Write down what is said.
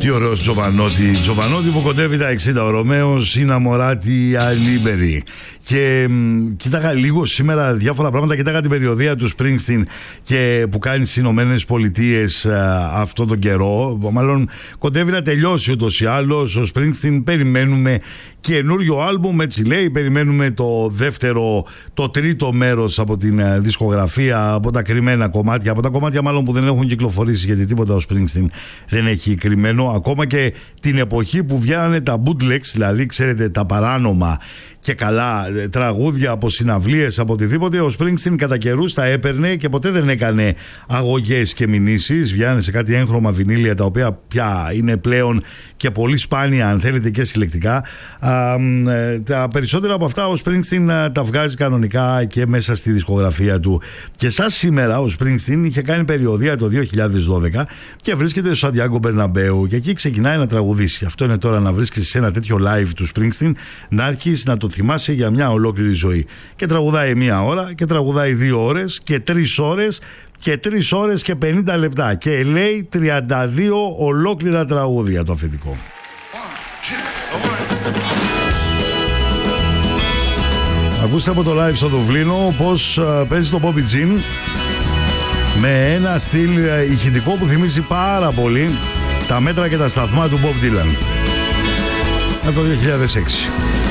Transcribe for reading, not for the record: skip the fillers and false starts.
Τι ωραίος Τζοβανότη που κοντεύει τα 60. Ο Ρωμαίος είναι αμοράτη αλίμπερη. Και κοίταγα λίγο σήμερα διάφορα πράγματα. Κοίταγα την περιοδεία του Springsteen και που κάνει στις Ηνωμένες Πολιτείες αυτόν τον καιρό. Μάλλον κοντεύει να τελειώσει ούτως ή άλλως. Ο Springsteen περιμένουμε καινούριο άλμπουμ, έτσι λέει. Περιμένουμε το τρίτο μέρος από την δισκογραφία, από τα κρυμμένα κομμάτια. Από τα κομμάτια μάλλον που δεν έχουν κυκλοφορήσει, γιατί τίποτα ο Springsteen δεν έχει κρυμμένο. Ακόμα και την εποχή που βγαίνανε τα bootlegs, δηλαδή ξέρετε τα παράνομα και καλά τραγούδια από συναυλίες, από οτιδήποτε, ο Springsteen κατά καιρούς τα έπαιρνε και ποτέ δεν έκανε αγωγές και μηνύσεις. Βγαίνανε σε κάτι έγχρωμα βινίλια, τα οποία πια είναι πλέον και πολύ σπάνια, αν θέλετε, και συλλεκτικά. Τα περισσότερα από αυτά ο Springsteen τα βγάζει κανονικά και μέσα στη δισκογραφία του. Και σαν σήμερα ο Springsteen είχε κάνει περιοδεία το 2012 και βρίσκεται στο Σαντιάγκο Μπερναμπέου και εκεί ξεκινάει να τραγουδήσει. Αυτό είναι τώρα, να βρίσκεσαι σε ένα τέτοιο live του Springsteen, να αρχίσει να το θυμάσαι για μια ολόκληρη ζωή. Και τραγουδάει 1 ώρα και τραγουδάει 2 ώρες και 3 ώρες και 3 ώρες και 50 λεπτά και λέει 32 ολόκληρα τραγούδια το αφεντικό. Ακούστε από το live στο Δουβλίνο πως παίζει το Bobby Jean με ένα στυλ ηχητικό που θυμίζει πάρα πολύ τα μέτρα και τα σταθμά του Bob Dylan από το 2006.